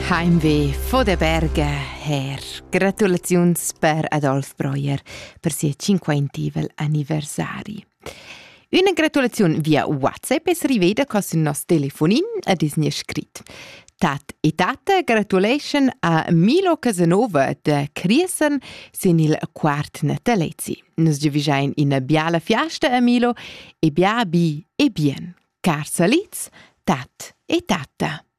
Heimweh von der Berge her. Gratulazions per Adolf Breuer per sia 50. anniversari. Una gratulazione via WhatsApp es riveda cos il nostro telefonin ad is nie scrit. Tat e tata gratulation a Milo Casanova de Criesen sin il quart natalezi. Nos givisain in biala fiasta a Milo e bia bi e bien. Car saliz, tat e tata.